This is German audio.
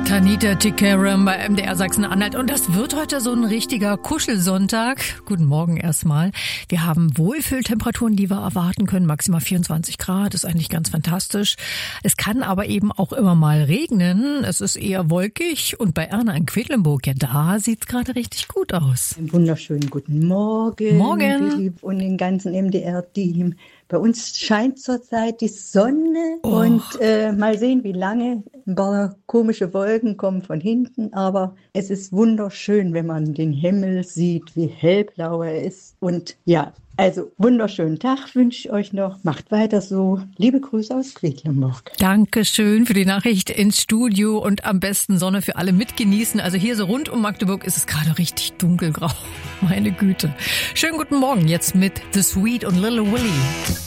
Tanita Tikaram bei MDR Sachsen-Anhalt. Und das wird heute so ein richtiger Kuschelsonntag. Guten Morgen erstmal. Wir haben Wohlfühltemperaturen, die wir erwarten können. Maximal 24 Grad, ist eigentlich ganz fantastisch. Es kann aber eben auch immer mal regnen. Es ist eher wolkig. Und bei Erna in Quedlinburg, ja, da sieht's gerade richtig gut aus. Einen wunderschönen guten Morgen. Morgen. Philipp und den ganzen MDR-Team. Bei uns scheint zurzeit die Sonne und mal sehen, wie lange. Ein paar komische Wolken kommen von hinten, aber es ist wunderschön, wenn man den Himmel sieht, wie hellblau er ist. Und ja, also wunderschönen Tag wünsche ich euch noch. Macht weiter so. Liebe Grüße aus Quedlinburg. Dankeschön für die Nachricht ins Studio und am besten Sonne für alle mitgenießen. Also hier so rund um Magdeburg ist es gerade richtig dunkelgrau. Meine Güte. Schönen guten Morgen jetzt mit The Sweet und Little Willie.